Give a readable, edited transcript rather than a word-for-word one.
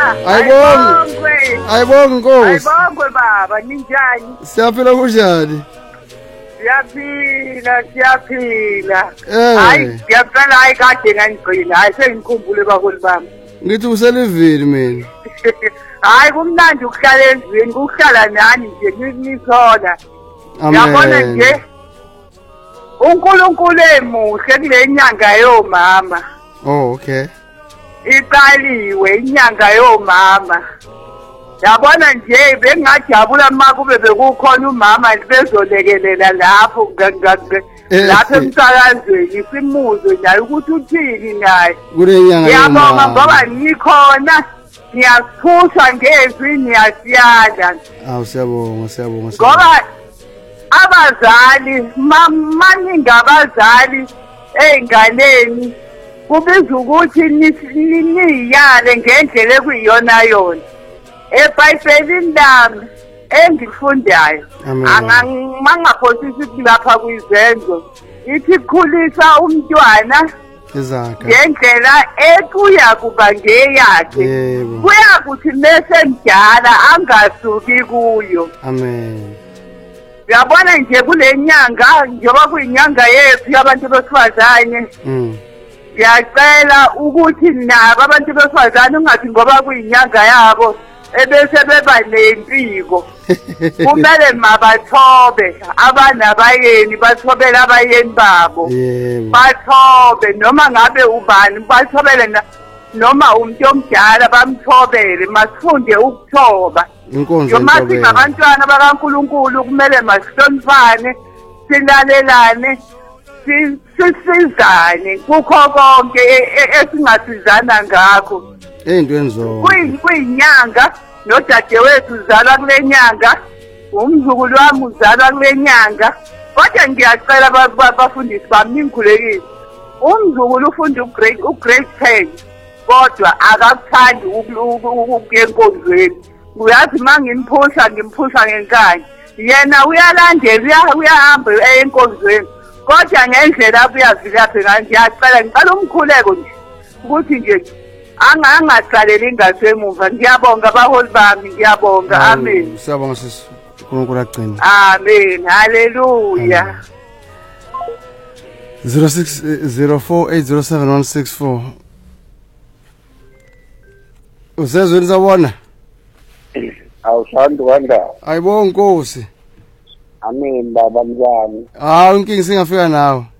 Ayibonge Nkosi. Ayibonge baba, ninjani? Siyaphila kunjani? Siyaphila. Hayi, ngiyaqala hayi kade ngangigcina. Hayi sengikhumbule baholi bami. Ngithi uselivini mina. Hayi kumnandi ukuhlala endlini, ukuhlala nani nje nikhona. Amen. Yabona nje uNkulunkulu emuhle kule nyanga yomama. Oh, okay. Iqaliwe inyanga yomama. Yabona nje bengajabula makube bekukhona umama bezolekelela lapho lapho emsakazweni simuzwe naye ukuthi uthini naye. Kule nyanga yomama. Yabona ngoba ngikhona ngiyaphushwa ngezwi ngiyasiyanda. Awu siyabonga. Ngoba abazali maningi abazali ey'nganeni kubiza ukuthi niyale ngendlela ekuyiyona yona. eBhayibhelini lami engifundayo mangaphosisi lapha kwizenzo ithi khulisa umntwana ngendlela ekuya kuba ngeyakhe kuya kuthi mase mdala angasuki kuyo. Amen. Uyabona nje kule nyanga njengoba kuyinyanga yethu yabantu besifazane ngiyacela ukuthi nabo abantu besifazane ungathi ngoba kuyinyanga yabo ebese beba nempiko kumele mabathobe abanabayeni bathobele abayeni babo bathobe noma ngabe ubani bathobele noma umuntu omdala bamthobele masifunde ukuthoba noma singabantwana bakaNkulunkulu kumele masihlonifane silalelane sisizane kukho konke esingasizana ngakho ey'ntweni zonke kuyinyanga nodadewethu uzalwa kule nyanga umzukulu wami uzalwa kule nyanga kodwa ngiyacela bafundisi bami ningikhulekile umzukulu ufunda ugrade 10 kodwa akakuthandi ukuya enkonzweni uyazi uma ngimphusha ngenkani yena uyalandela uyahamba enkonzweni kodwa ngendlela abuyavilaphe ngayo ngicela umkhuleko nje ukuthi nje angaqaleli ingasi emuva. Ngiyabonga abaholi bami, ngiyabonga. Amen. Siyabonga sisi uNkulunkulu agcine. Amen. Hallelujah. 0604807164 Usezweni sabona? Awusandi kwanda. Ayibonge Nkosi. Amen baba mzami. Inkingi singafika nawe.